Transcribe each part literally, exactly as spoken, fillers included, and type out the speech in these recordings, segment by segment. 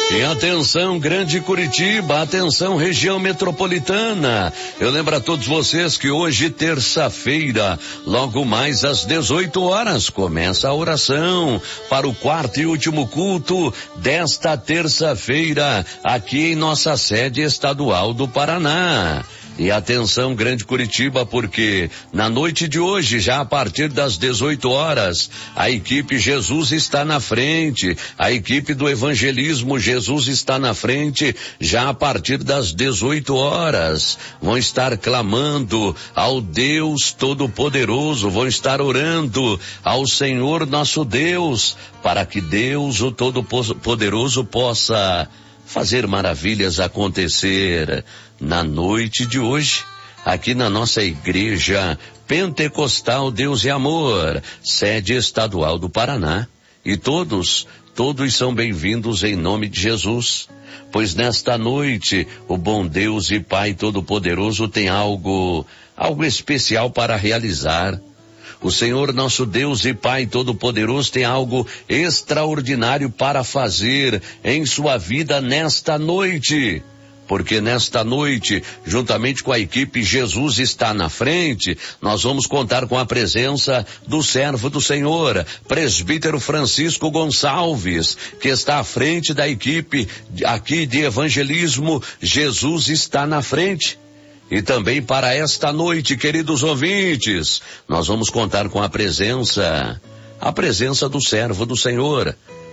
E atenção, Grande Curitiba, atenção, região metropolitana. Eu lembro a todos vocês que hoje, terça-feira, logo mais às dezoito horas, começa a oração para o quarto e último culto desta terça-feira, aqui em nossa sede estadual do Paraná. E atenção, Grande Curitiba, porque na noite de hoje, já a partir das dezoito horas, a equipe Jesus está na frente, a equipe do evangelismo Jesus está na frente, já a partir das dezoito horas. Vão estar clamando ao Deus Todo-Poderoso, vão estar orando ao Senhor nosso Deus, para que Deus, o Todo-Poderoso, possa fazer maravilhas acontecer na noite de hoje, aqui na nossa igreja pentecostal Deus e Amor, sede estadual do Paraná. E todos, todos são bem-vindos em nome de Jesus, pois nesta noite o bom Deus e Pai Todo-Poderoso tem algo, algo especial para realizar. O Senhor nosso Deus e Pai Todo-Poderoso tem algo extraordinário para fazer em sua vida nesta noite. Porque nesta noite, juntamente com a equipe Jesus está na frente, nós vamos contar com a presença do servo do Senhor, presbítero Francisco Gonçalves, que está à frente da equipe aqui de evangelismo. Jesus está na frente. E também para esta noite, queridos ouvintes, nós vamos contar com a presença, a presença do servo do Senhor,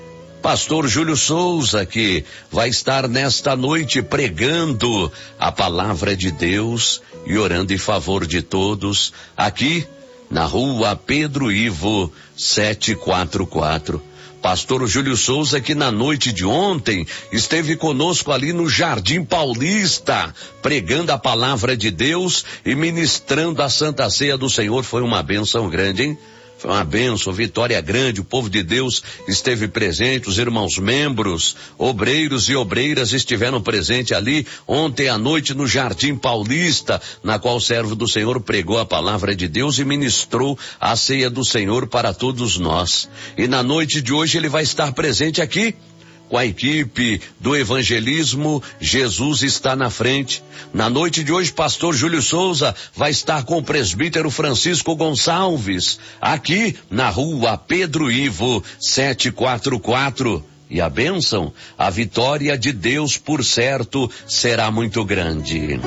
pastor Júlio Souza, que vai estar nesta noite pregando a palavra de Deus e orando em favor de todos, aqui na rua Pedro Ivo, setecentos e quarenta e quatro. Pastor Júlio Souza, que na noite de ontem esteve conosco ali no Jardim Paulista, pregando a palavra de Deus e ministrando a Santa Ceia do Senhor. Foi uma bênção grande, hein? Foi uma bênção, vitória grande, o povo de Deus esteve presente, os irmãos membros, obreiros e obreiras estiveram presentes ali ontem à noite no Jardim Paulista, na qual o servo do Senhor pregou a palavra de Deus e ministrou a ceia do Senhor para todos nós. E na noite de hoje ele vai estar presente aqui, com a equipe do evangelismo, Jesus está na frente. Na noite de hoje, pastor Júlio Souza vai estar com o presbítero Francisco Gonçalves, aqui na rua Pedro Ivo, setecentos e quarenta e quatro. E a bênção, a vitória de Deus, por certo, será muito grande.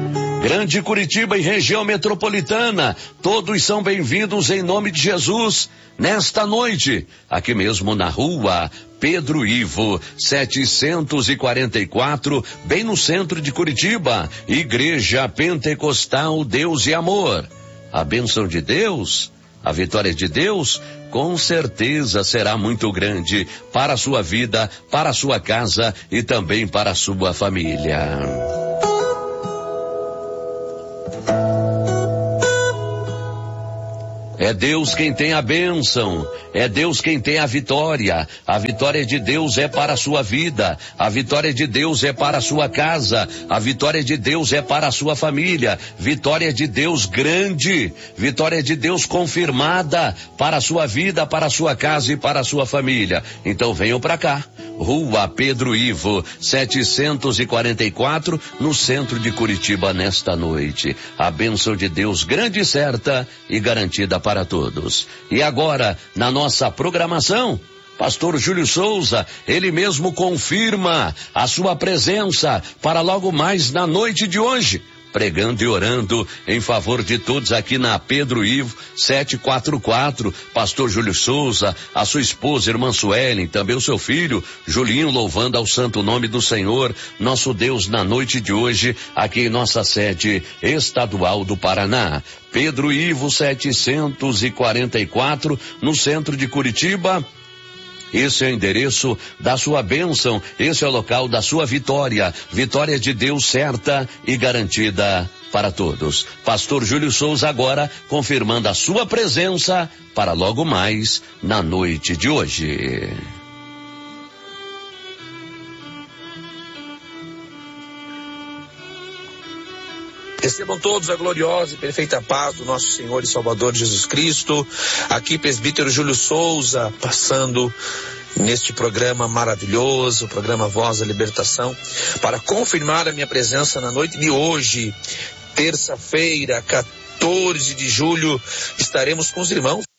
Grande Curitiba e região metropolitana, todos são bem-vindos em nome de Jesus, nesta noite, aqui mesmo na rua Pedro Ivo, setecentos e quarenta e quatro, bem no centro de Curitiba, Igreja Pentecostal Deus e Amor. A bênção de Deus, a vitória de Deus, com certeza será muito grande para a sua vida, para a sua casa e também para a sua família. É Deus quem tem a bênção, é Deus quem tem a vitória. A vitória de Deus é para a sua vida, a vitória de Deus é para a sua casa, a vitória de Deus é para a sua família, vitória de Deus grande, vitória de Deus confirmada para a sua vida, para a sua casa e para a sua família. Então venham para cá, rua Pedro Ivo, setecentos e quarenta e quatro, no centro de Curitiba nesta noite. A bênção de Deus grande e certa e garantida para todos. E agora, na nossa programação, pastor Júlio Souza, ele mesmo confirma a sua presença para logo mais na noite de hoje, pregando e orando em favor de todos aqui na Pedro Ivo, setecentos e quarenta e quatro, pastor Júlio Souza, a sua esposa, irmã Suelen, também o seu filho, Julinho, louvando ao santo nome do Senhor, nosso Deus, na noite de hoje, aqui em nossa sede estadual do Paraná. Pedro Ivo, setecentos e quarenta e quatro, no centro de Curitiba. Esse é o endereço da sua bênção, esse é o local da sua vitória, vitória de Deus certa e garantida para todos. Pastor Júlio Souza agora confirmando a sua presença para logo mais na noite de hoje. Recebam todos a gloriosa e perfeita paz do nosso Senhor e Salvador Jesus Cristo. Aqui presbítero Júlio Souza, passando neste programa maravilhoso, programa Voz da Libertação, para confirmar a minha presença na noite de hoje, terça-feira, quatorze de julho, estaremos com os irmãos